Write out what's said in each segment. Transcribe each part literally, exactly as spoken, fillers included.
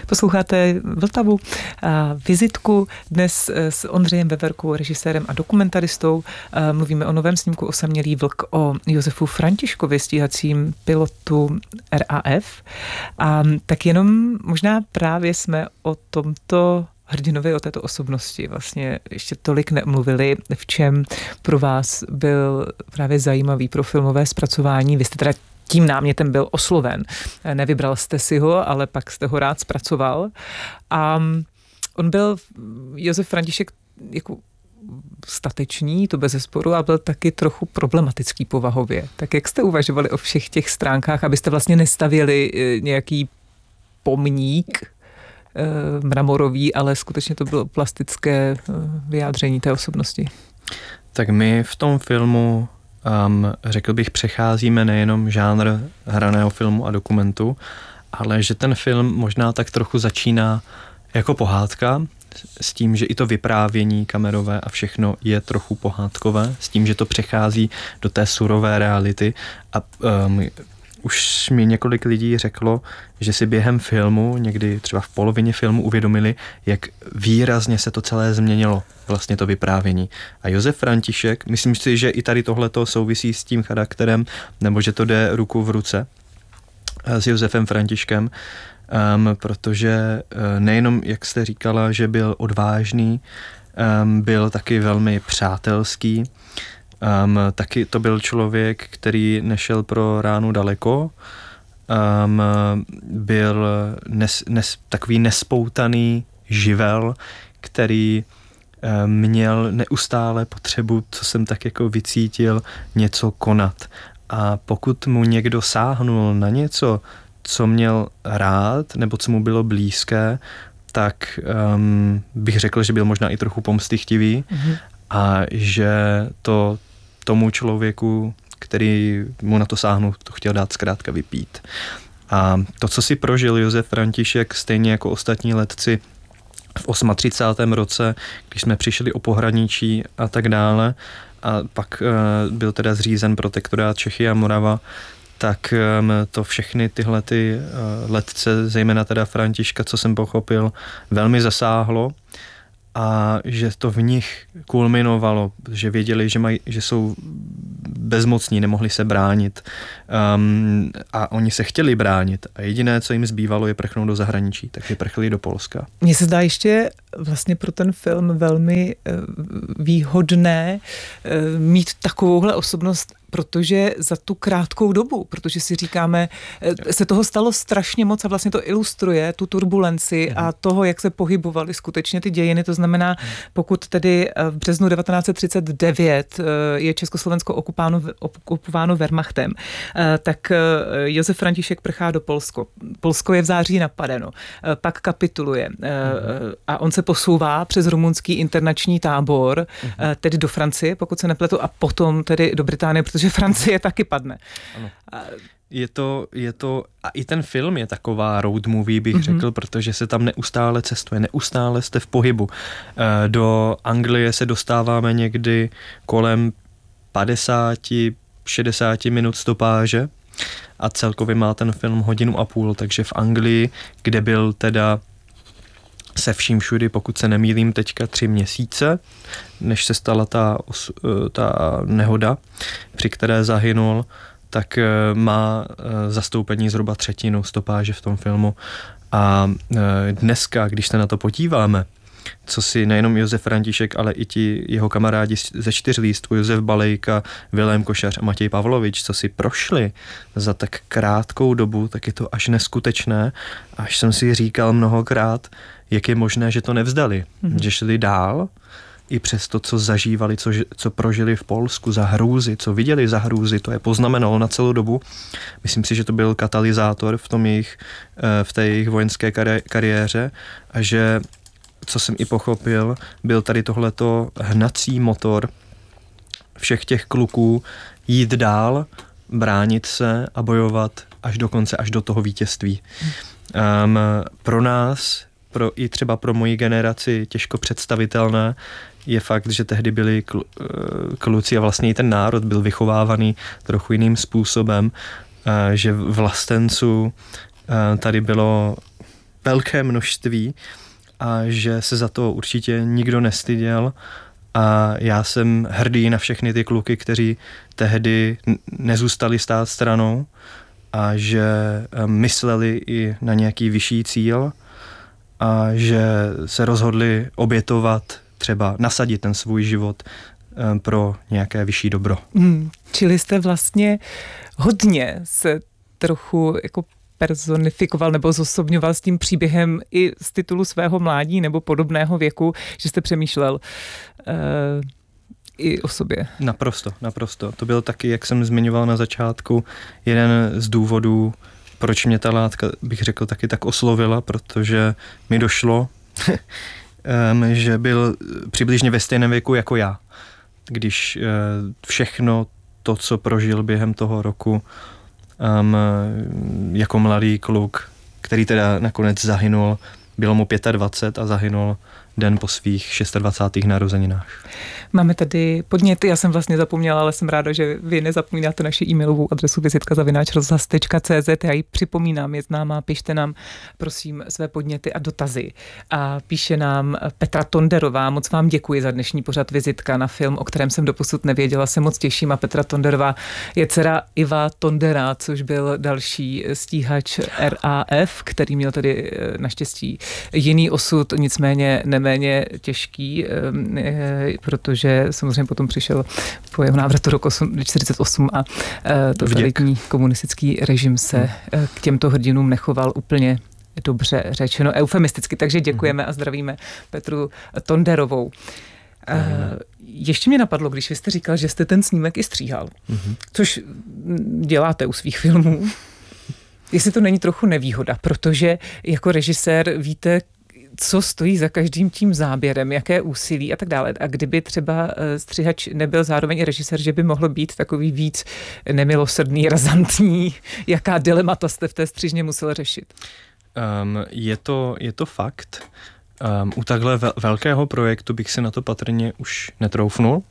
Posloucháte Vltavu, vizitku dnes s Ondřejem Veverkou, režisérem a dokumentaristou. Mluvíme o novém snímku Osamělý vlk o Josefu Františkovi, stíhacím pilotu R A F. A tak jenom možná právě jsme o tomto hrdinovi, o této osobnosti vlastně ještě tolik nemluvili, v čem pro vás byl právě zajímavý pro filmové zpracování. Vy jste teda tím námětem byl osloven. Nevybral jste si ho, ale pak jste ho rád zpracoval. A on byl, Josef František, jako statečný, to bezesporu, a byl taky trochu problematický povahově. Tak jak jste uvažovali o všech těch stránkách, abyste vlastně nestavěli nějaký pomník mramorový, ale skutečně to bylo plastické vyjádření té osobnosti? Tak my v tom filmu, um, řekl bych, přecházíme nejenom žánr hraného filmu a dokumentu, ale že ten film možná tak trochu začíná jako pohádka, s tím, že i to vyprávění kamerové a všechno je trochu pohádkové, s tím, že to přechází do té surové reality a um, už mi několik lidí řeklo, že si během filmu, někdy třeba v polovině filmu, uvědomili, jak výrazně se to celé změnilo, vlastně to vyprávění. A Josef František, myslím si, že i tady tohleto souvisí s tím charakterem, nebo že to jde ruku v ruce s Josefem Františkem, um, protože nejenom, jak jste říkala, že byl odvážný, um, byl taky velmi přátelský. Um, taky to byl člověk, který nešel pro ránu daleko, um, byl nes, nes, takový nespoutaný živel, který um, měl neustále potřebu, co jsem tak jako vycítil, něco konat. A pokud mu někdo sáhnul na něco, co měl rád, nebo co mu bylo blízké, tak um, bych řekl, že byl možná i trochu pomstychtivý, mm-hmm. a že to tomu člověku, který mu na to sáhnu, to chtěl dát zkrátka vypít. A to, co si prožil Josef František, stejně jako ostatní letci v třicátém osmém roce, když jsme přišli o pohraničí a tak dále, a pak uh, byl teda zřízen protektorát Čechy a Morava, tak um, to všechny tyhle ty uh, letce, zejména teda Františka, co jsem pochopil, velmi zasáhlo. A že to v nich kulminovalo, že věděli, že, mají, že jsou bezmocní, nemohli se bránit, um, a oni se chtěli bránit a jediné, co jim zbývalo, je prchnout do zahraničí, takže prchli do Polska. Mně se zdá ještě vlastně pro ten film velmi výhodné mít takovouhle osobnost, protože za tu krátkou dobu, protože si říkáme, se toho stalo strašně moc a vlastně to ilustruje tu turbulenci a toho, jak se pohybovaly skutečně ty dějiny. To znamená, pokud tedy v březnu devatenáct set třicet devět je Československo okupováno, okupováno Wehrmachtem, tak Josef František prchá do Polsko. Polsko je v září napadeno, pak kapituluje a on se posouvá přes rumunský internační tábor, tedy do Francie, pokud se nepletu, a potom tedy do Británie, protože Francie taky padne. Ano. Je to, je to, a i ten film je taková road movie, bych mm-hmm. řekl, protože se tam neustále cestuje, neustále jste v pohybu. Do Anglie se dostáváme někdy kolem padesát šedesát minut stopáže a celkově má ten film hodinu a půl, takže v Anglii, kde byl teda se vším všudy, pokud se nemýlím, teďka tři měsíce, než se stala ta, ta nehoda, při které zahynul, tak má zastoupení zhruba třetinu stopáže v tom filmu. A dneska, když se na to podíváme, co si nejenom Josef František, ale i ti jeho kamarádi ze čtyřlístku, Josef Balejka, Vilém Košař a Matěj Pavlovič, co si prošli za tak krátkou dobu, tak je to až neskutečné. Až jsem si říkal mnohokrát, jak je možné, že to nevzdali, mm-hmm. že šli dál, i přes to, co zažívali, co, co prožili v Polsku za hrůzy, co viděli za hrůzy, to je poznamenalo na celou dobu. Myslím si, že to byl katalyzátor v, tom jejich, v té jejich vojenské kari- kariéře a že, co jsem i pochopil, byl tady tohleto hnací motor všech těch kluků jít dál, bránit se a bojovat až do konce, až do toho vítězství. Um, pro nás, pro, i třeba pro moji generaci těžko představitelné, je fakt, že tehdy byli kl, kluci a vlastně i ten národ byl vychovávaný trochu jiným způsobem, že vlastenců tady bylo velké množství a že se za to určitě nikdo nestyděl. A já jsem hrdý na všechny ty kluky, kteří tehdy nezůstali stát stranou a že mysleli i na nějaký vyšší cíl a že se rozhodli obětovat, třeba nasadit ten svůj život pro nějaké vyšší dobro. Hmm, čili jste vlastně hodně se trochu jako personifikoval nebo zosobňoval s tím příběhem i z titulu svého mládí nebo podobného věku, že jste přemýšlel uh, i o sobě. Naprosto, naprosto. To byl taky, jak jsem zmiňoval na začátku, jeden z důvodů, proč mě ta látka, bych řekl, taky tak oslovila, protože mi došlo, um, že byl přibližně ve stejném věku jako já. Když uh, všechno to, co prožil během toho roku, Um, jako mladý kluk, který teda nakonec zahynul, bylo mu dvacet pět a zahynul den po svých dvacátých šestých narozeninách. Máme tady podněty, já jsem vlastně zapomněla, ale jsem ráda, že vy nezapomínáte naši e-mailovou adresu vizitka zavináč rozhlas tečka cé zet. Já ji připomínám, je známá, pište nám prosím své podněty a dotazy. A píše nám Petra Tonderová, moc vám děkuji za dnešní pořad Vizitka na film, o kterém jsem doposud nevěděla, se moc těším. A Petra Tonderová je dcera Iva Tondera, což byl další stíhač R A F, který měl tedy naštěstí jiný osud, nicméně neméně těžký, protože samozřejmě potom přišel po jeho návratu roku čtyřicet osm a totalitní komunistický režim se k těmto hrdinům nechoval úplně dobře řečeno eufemisticky. Takže děkujeme a zdravíme Petru Tonderovou. Ještě mě napadlo, když vy jste říkal, že jste ten snímek i stříhal, mm-hmm. což děláte u svých filmů. Jestli to není trochu nevýhoda, protože jako režisér víte, co stojí za každým tím záběrem, jaké úsilí a tak dále. A kdyby třeba střihač nebyl zároveň i režisér, že by mohl být takový víc nemilosrdný, razantní, jaká dilemata jste v té střižně musel řešit? Um, je, to, je to fakt. Um, u takhle vel, velkého projektu bych se na to patrně už netroufnul.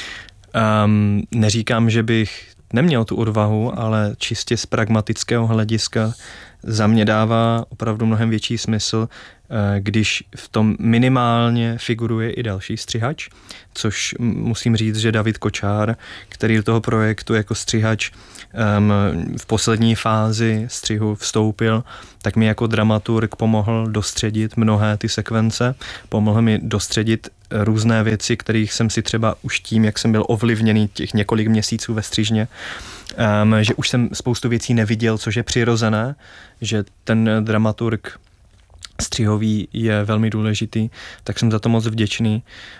Um, neříkám, že bych neměl tu odvahu, ale čistě z pragmatického hlediska za mě dává opravdu mnohem větší smysl, když v tom minimálně figuruje i další střihač, což musím říct, že David Kočár, který do toho projektu jako střihač um, v poslední fázi střihu vstoupil, tak mi jako dramaturg pomohl dostředit mnohé ty sekvence, pomohl mi dostředit různé věci, kterých jsem si třeba už tím, jak jsem byl ovlivněný těch několik měsíců ve střižně, um, že už jsem spoustu věcí neviděl, což je přirozené, že ten dramaturg střihový je velmi důležitý, tak jsem za to moc vděčný.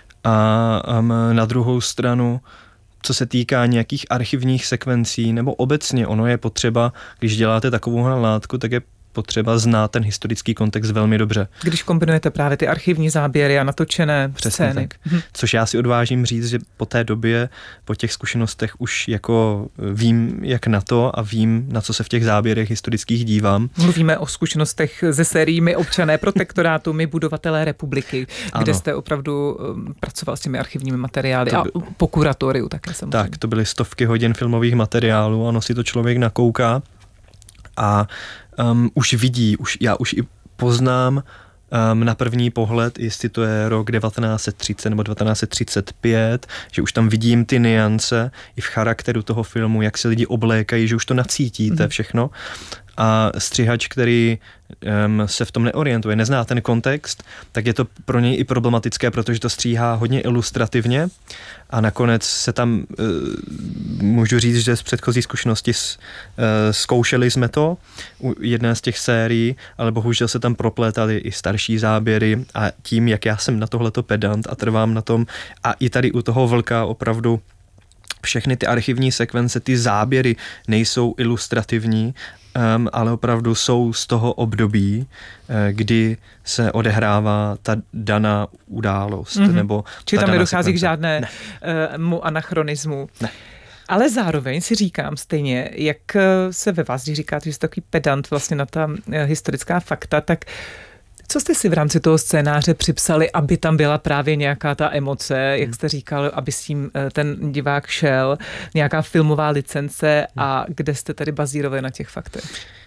A um, na druhou stranu, co se týká nějakých archivních sekvencí, nebo obecně ono je potřeba, když děláte takovou látku, tak je potřeba znát ten historický kontext velmi dobře. Když kombinujete právě ty archivní záběry a natočené Přesně scény. Tak. Mhm. Což já si odvážím říct, že po té době, po těch zkušenostech už jako vím, jak na to a vím, na co se v těch záběrech historických dívám. Mluvíme o zkušenostech ze sérií My občané protektorátu, My budovatelé republiky, ano. kde jste opravdu pracoval s těmi archivními materiály by... a po kuratoriu také samozřejmě. Tak, to byly stovky hodin filmových materiálů, ano, si to člověk nakouká a Um, už vidí, už, já už i poznám um, na první pohled, jestli to je rok devatenáct set třicet nebo devatenáct set třicet pět, že už tam vidím ty nuance i v charakteru toho filmu, jak se lidi oblékají, že už to nacítíte mm. všechno. A střihač, který um, se v tom neorientuje, nezná ten kontext, tak je to pro něj i problematické, protože to stříhá hodně ilustrativně a nakonec se tam, uh, můžu říct, že z předchozí zkušenosti s, uh, zkoušeli jsme to u jedné z těch sérií, ale bohužel se tam proplétaly i starší záběry a tím, jak já jsem na tohleto pedant a trvám na tom a i tady u toho Vlka opravdu všechny ty archivní sekvence, ty záběry nejsou ilustrativní, Um, ale opravdu jsou z toho období, uh, kdy se odehrává ta daná událost. Mm-hmm. Nebo Či tam nedochází k žádnému ne. uh, anachronismu. Ne. Ale zároveň si říkám stejně, jak se ve vás, když říkáte, že jste takový pedant vlastně na ta uh, historická fakta, tak co jste si v rámci toho scénáře připsali, aby tam byla právě nějaká ta emoce, jak jste říkal, aby s tím ten divák šel, nějaká filmová licence a kde jste tady bazírovali na těch faktech?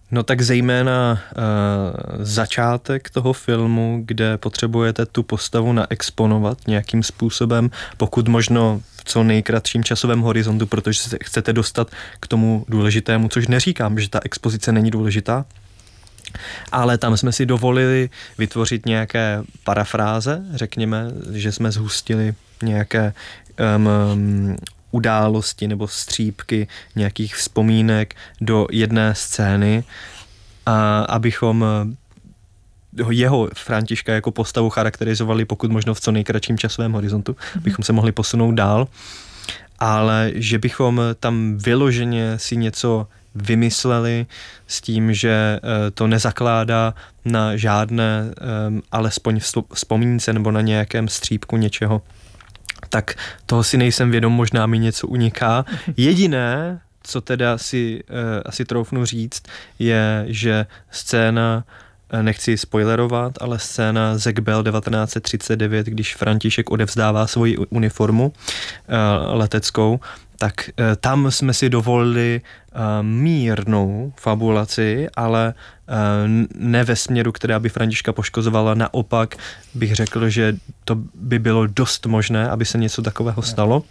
No tak zejména uh, začátek toho filmu, kde potřebujete tu postavu naexponovat nějakým způsobem, pokud možno v co nejkratším časovém horizontu, protože se chcete dostat k tomu důležitému, což neříkám, že ta expozice není důležitá, ale tam jsme si dovolili vytvořit nějaké parafráze, řekněme, že jsme zhustili nějaké um, události nebo střípky nějakých vzpomínek do jedné scény, a abychom jeho Františka jako postavu charakterizovali pokud možno v co nejkratším časovém horizontu, mm-hmm. bychom se mohli posunout dál, ale že bychom tam vyloženě si něco vymysleli s tím, že to nezakládá na žádné alespoň vzpomínce nebo na nějakém střípku něčeho, tak toho si nejsem vědom, možná mi něco uniká. Jediné, co teda si uh, asi troufnu říct, je, že scéna, nechci spoilerovat, ale scéna Zekbel devatenáct set třicet devět, když František odevzdává svoji uniformu uh, leteckou, tak uh, tam jsme si dovolili uh, mírnou fabulaci, ale uh, ne ve směru, která by Františka poškozovala. Naopak bych řekl, že to by bylo dost možné, aby se něco takového stalo.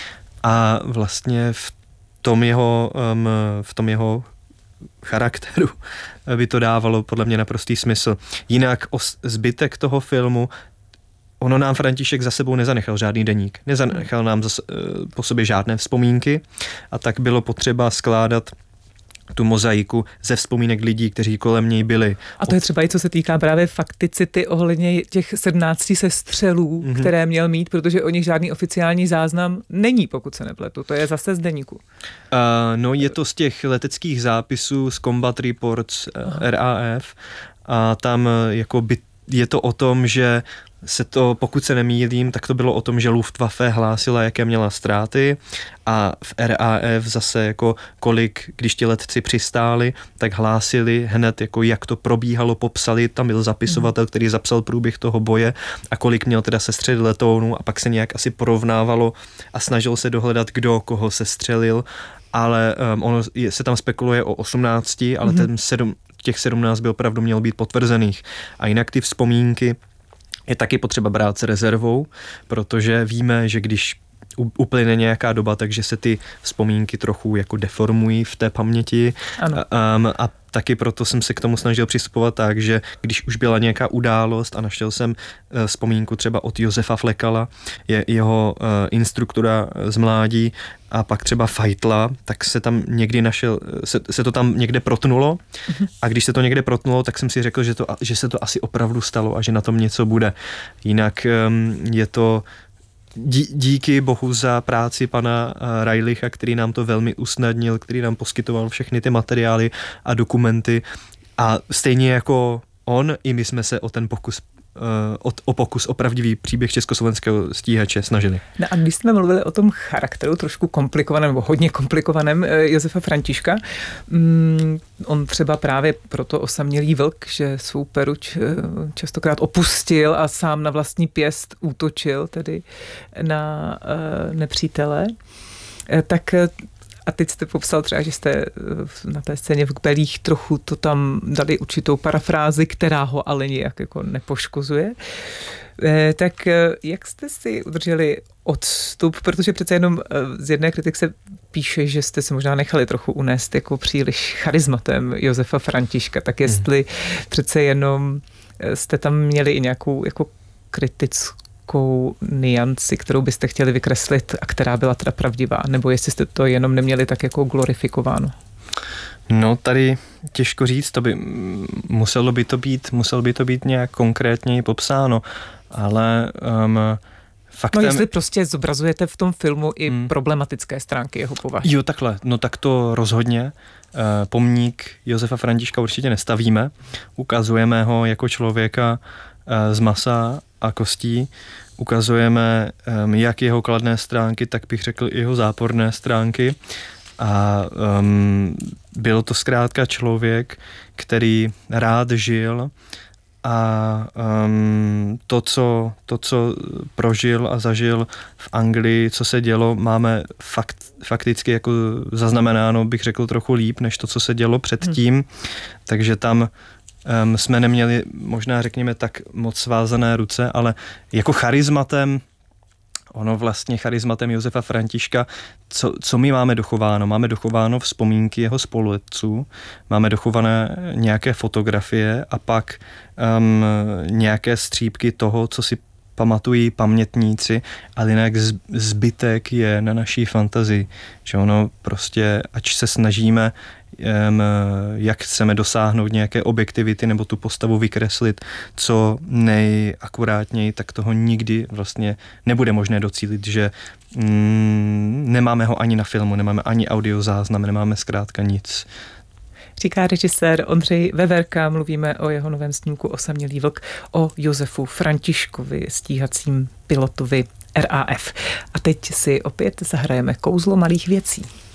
A vlastně v tom jeho, um, v tom jeho charakteru by to dávalo podle mě naprostý smysl. Jinak os, zbytek toho filmu, ono nám František za sebou nezanechal žádný deník, nezanechal nám zas, po sobě žádné vzpomínky, a tak bylo potřeba skládat tu mozaiku ze vzpomínek lidí, kteří kolem něj byli. A to je třeba i co se týká právě fakticity ohledně těch sedmnácti sestřelů, mm-hmm. které měl mít, protože o nich žádný oficiální záznam není, pokud se nepletu. To je zase z deníku. Uh, no je to z těch leteckých zápisů, z Combat Reports uh, R A F, a tam jako by je to o tom, že se to, pokud se nemýlím, tak to bylo o tom, že Luftwaffe hlásila, jaké měla ztráty, a v R A F zase jako kolik, když ti letci přistáli, tak hlásili hned, jako jak to probíhalo, popsali, tam byl zapisovatel, který zapsal průběh toho boje a kolik měl teda sestřelit letounů, a pak se nějak asi porovnávalo a snažil se dohledat, kdo koho sestřelil, ale um, ono se tam spekuluje o osmnácti, ale mm-hmm. ten sedm, těch sedmnáct by opravdu mělo být potvrzených. A jinak ty vzpomínky je taky potřeba brát s rezervou, protože víme, že když uplyne nějaká doba, takže se ty vzpomínky trochu jako deformují v té paměti. Ano. A, um, a taky proto jsem se k tomu snažil přistupovat tak, že když už byla nějaká událost a našel jsem uh, vzpomínku třeba od Josefa Flekala, je jeho uh, instruktora z mládí, a pak třeba Fajtla, tak se tam někdy našel, se, se to tam někde protnulo, a když se to někde protnulo, tak jsem si řekl, že, to, že se to asi opravdu stalo a že na tom něco bude. Jinak um, je to díky bohu za práci pana Reilicha, který nám to velmi usnadnil, který nám poskytoval všechny ty materiály a dokumenty, a stejně jako on, i my jsme se o ten pokus O, o pokus o pravdivý příběh československého stíhače snažili. No a když jsme mluvili o tom charakteru trošku komplikovaném, nebo hodně komplikovaném Josefa Františka, mm, on třeba právě proto osamělý vlk, že svou peruč častokrát opustil a sám na vlastní pěst útočil tedy na uh, nepřítele, tak a teď jste popsal třeba, že jste na té scéně v Kbelích trochu to tam dali určitou parafrázi, která ho ale nijak jako nepoškozuje. Eh, tak jak jste si udrželi odstup, protože přece jenom z jedné kritiky se píše, že jste se možná nechali trochu unést jako příliš charizmatem Josefa Františka, tak jestli hmm. přece jenom jste tam měli i nějakou jako kritickou nianci, kterou byste chtěli vykreslit a která byla teda pravdivá, nebo jestli jste to jenom neměli tak jako glorifikováno? No tady těžko říct, to by muselo by to být, muselo by to být nějak konkrétněji popsáno, ale um, faktem... No jestli prostě zobrazujete v tom filmu i hmm. problematické stránky jeho povahy. Jo, takhle, no tak to rozhodně. Pomník Josefa Františka určitě nestavíme, ukazujeme ho jako člověka z masa a kostí, ukazujeme jak jeho kladné stránky, tak bych řekl i jeho záporné stránky, a um, byl to zkrátka člověk, který rád žil a um, to, co, to, co prožil a zažil v Anglii, co se dělo, máme fakt, fakticky jako zaznamenáno, bych řekl, trochu líp, než to, co se dělo předtím. Hmm. Takže tam um, jsme neměli možná, řekněme, tak moc svázané ruce, ale jako charizmatem, ono vlastně charizmatem Josefa Františka, co, co my máme dochováno? Máme dochováno vzpomínky jeho spoluletců, máme dochované nějaké fotografie a pak um, nějaké střípky toho, co si pamatují pamětníci, ale jinak zbytek je na naší fantazii. Že ono prostě, ač se snažíme, um, jak chceme dosáhnout nějaké objektivity nebo tu postavu vykreslit co nejakurátněji, tak toho nikdy vlastně nebude možné docílit, že mm, nemáme ho ani na filmu, nemáme ani audiozáznam, nemáme zkrátka nic. Říká režisér Ondřej Veverka, mluvíme o jeho novém snímku Osamělý vlk, o Josefu Františkovi, stíhacím pilotovi R A F. A teď si opět zahrajeme kouzlo malých věcí.